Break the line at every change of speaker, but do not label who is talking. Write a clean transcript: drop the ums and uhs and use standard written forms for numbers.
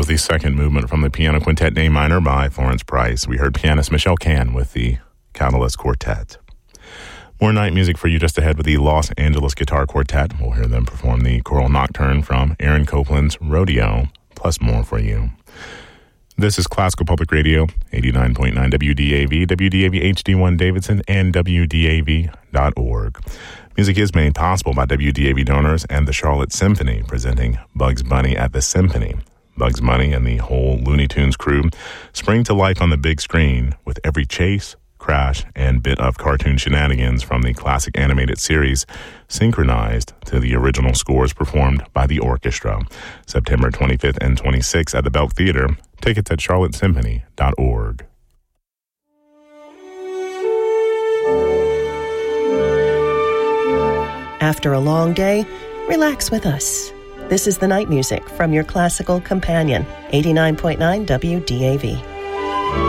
was the second movement from the Piano Quintet in A minor by Florence Price. We heard pianist Michelle Can with the Catalyst Quartet. More night music for you just ahead with the Los Angeles Guitar Quartet. We'll hear them perform the Choral Nocturne from Aaron Copland's Rodeo, plus more for you. This is Classical Public Radio, 89.9 WDAV, WDAV HD1 Davidson, and WDAV.org. Music is made possible by WDAV donors and the Charlotte Symphony, presenting Bugs Bunny at the Symphony. Bugs Bunny and the whole Looney Tunes crew spring to life on the big screen with every chase, crash, and bit of cartoon shenanigans from the classic animated series synchronized to the original scores performed by the orchestra. September 25th and 26th at the Belk Theater. Tickets at charlottesymphony.org.
After a long day, relax with us. This is the night music from your classical companion, 89.9 WDAV.